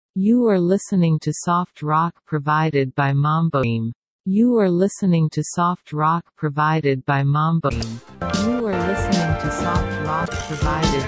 You are listening to soft rock provided by Mamboim. You are listening to soft rock provided by Mamboim. You are listening to soft rock provided